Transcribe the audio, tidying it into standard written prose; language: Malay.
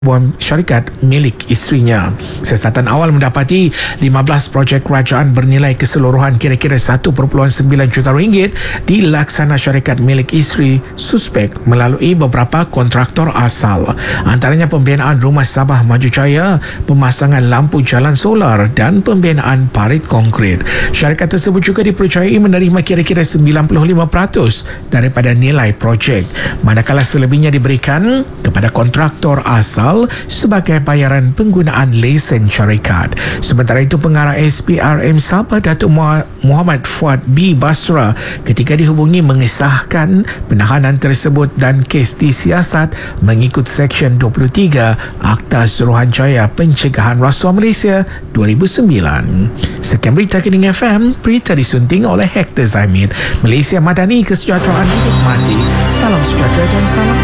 sebuah syarikat milik isterinya. Siasatan awal mendapati 15 projek kerajaan bernilai keseluruhan kira-kira 1.9 juta ringgit dilaksana syarikat milik isteri suspek melalui beberapa kontraktor asal. Antaranya pembinaan Rumah Sabah Maju Jaya, pemasangan lampu jalan solar dan pembinaan parit konkrit. Syarikat tersebut juga dipercayai menerima kira-kira 95% daripada nilai projek, manakala selebihnya diberikan kepada kontraktor asal sebagai bayaran penggunaan lesen syarikat. Sementara itu, pengarah SPRM Sabah Datuk Muhammad Fuad B. Basra ketika dihubungi mengesahkan penahanan tersebut dan kes disiasat mengikut Seksyen 23 Akta Suruhanjaya Pencegahan Rasuah Malaysia 2009. Sekian berita Kening FM, berita disunting oleh Hector Zaimid. Malaysia Madani, kesejahteraan dinikmati. Salam sejahtera dan salam